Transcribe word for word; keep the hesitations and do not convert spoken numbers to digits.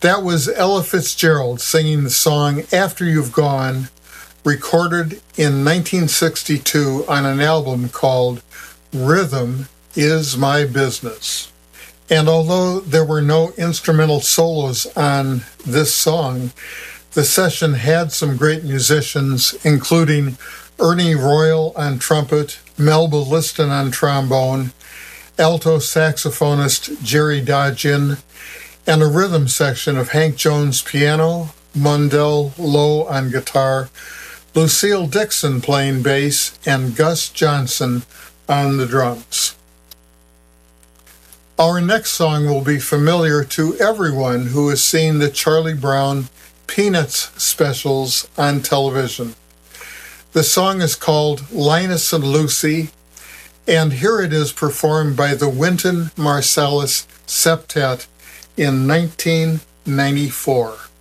That was Ella Fitzgerald singing the song After You've Gone, recorded in nineteen sixty-two on an album called Rhythm Is My Business. And although there were no instrumental solos on this song, the session had some great musicians, including Ernie Royal on trumpet, Melba Liston on trombone, alto saxophonist Jerry Dodgin, and a rhythm section of Hank Jones piano, Mundell Lowe on guitar, Lucille Dixon playing bass, and Gus Johnson on the drums. Our next song will be familiar to everyone who has seen the Charlie Brown Peanuts specials on television. The song is called Linus and Lucy, and here it is performed by the Wynton Marsalis Septet in nineteen ninety-four.